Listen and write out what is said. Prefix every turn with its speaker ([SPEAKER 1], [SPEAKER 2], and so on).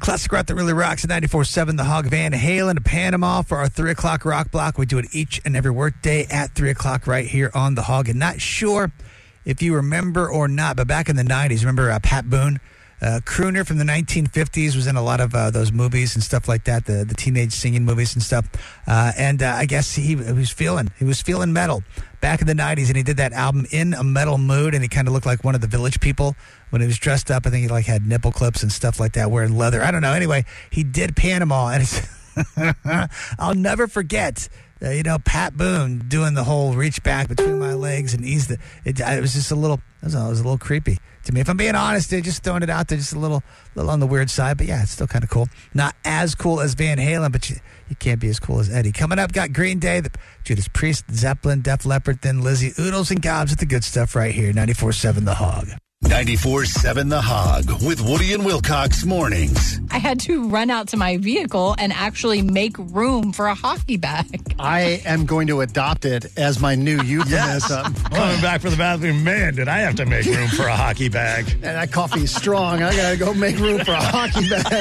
[SPEAKER 1] Classic rock that really rocks at 94.7 The Hog. Van Halen to Panama for our 3 o'clock rock block. We do it each and every workday at 3 o'clock right here on The Hog. And not sure if you remember or not, but back in the 90s, remember Pat Boone? Crooner from the 1950s, was in a lot of those movies and stuff like that, the teenage singing movies and stuff. And I guess he was feeling metal back in the 90s, and he did that album In a Metal Mood, and he kind of looked like one of the Village People when he was dressed up. I think he had nipple clips and stuff like that, wearing leather. I don't know. Anyway, he did Panama, and I'll never forget. Pat Boone doing the whole reach back between my legs and ease it was just a little creepy to me. If I'm being honest, they're just throwing it out there, just a little on the weird side. But yeah, it's still kind of cool. Not as cool as Van Halen, but you can't be as cool as Eddie. Coming up, got Green Day, Judas Priest, Zeppelin, Def Leppard, Thin Lizzy, Oodles and Gobs with the good stuff right here. 94.7 The Hog.
[SPEAKER 2] 94.7 The Hog with Woody and Wilcox mornings.
[SPEAKER 3] I had to run out to my vehicle and actually make room for a hockey bag.
[SPEAKER 4] I am going to adopt it as my new euphemism.
[SPEAKER 5] Coming back from the bathroom, man, did I have to make room for a hockey bag.
[SPEAKER 4] And that coffee is strong. I got to go make room for a hockey bag.